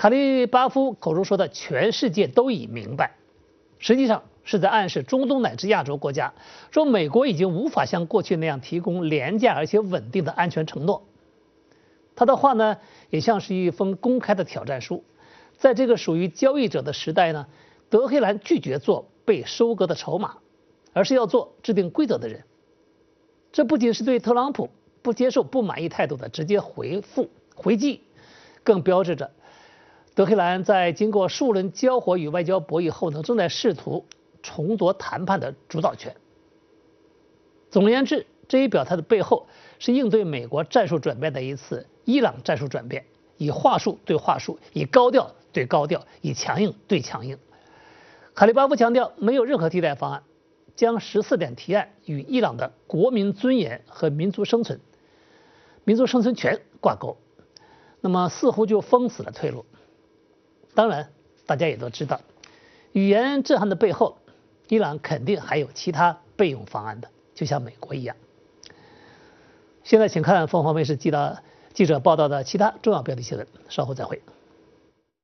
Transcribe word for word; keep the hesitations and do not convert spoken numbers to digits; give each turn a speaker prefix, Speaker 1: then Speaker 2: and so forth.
Speaker 1: 卡利巴夫口中说的全世界都已明白，实际上是在暗示中东乃至亚洲国家，说美国已经无法像过去那样提供廉价而且稳定的安全承诺。他的话呢，也像是一封公开的挑战书。在这个属于交易者的时代呢，德黑兰拒绝做被收割的筹码，而是要做制定规则的人。这不仅是对特朗普不接受不满意态度的直接回复回击，更标志着德黑兰在经过数轮交火与外交博弈后呢，正在试图重夺谈判的主导权。总而言之，这一表态的背后是应对美国战术转变的一次伊朗战术转变，以话术对话术，以高调对高调，以强硬对强硬。卡利巴夫强调，没有任何替代方案，将十四点提案与伊朗的国民尊严和民族生存、民族生存权挂钩，那么似乎就封死了退路。当然，大家也都知道，语言震撼的背后，伊朗肯定还有其他备用方案的，就像美国一样。现在请看凤凰卫视记者记者报道的其他重要标题新闻，稍后再会。